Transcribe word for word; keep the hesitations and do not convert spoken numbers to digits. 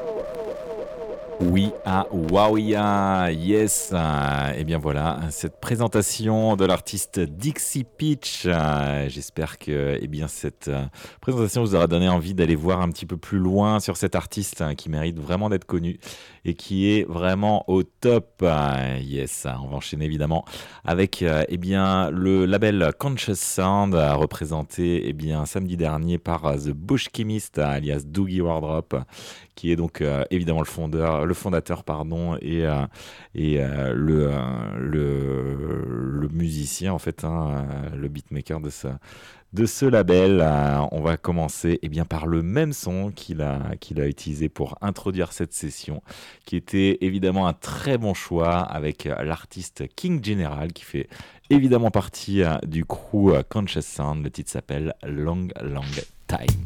Oui, ah, Wowia, yes. euh, Et bien voilà, cette présentation de l'artiste Dixie Peach. euh, J'espère que eh bien, cette euh, présentation vous aura donné envie d'aller voir un petit peu plus loin sur cet artiste hein, qui mérite vraiment d'être connu et qui est vraiment au top. euh, Yes, on va enchaîner évidemment avec euh, eh bien, le label Conscious Sound, euh, représenté eh bien, samedi dernier par euh, The Bush Chemist, alias Doogie Wardrop, qui est donc euh, évidemment le fondeur, le fondateur pardon, et, euh, et euh, le, euh, le, le musicien en fait, hein, euh, le beatmaker de ce, de ce label. Euh, on va commencer eh bien, par le même son qu'il a, qu'il a utilisé pour introduire cette session, qui était évidemment un très bon choix avec euh, l'artiste King General qui fait évidemment partie euh, du crew euh, Conscious Sound. Le titre s'appelle Long Long Time.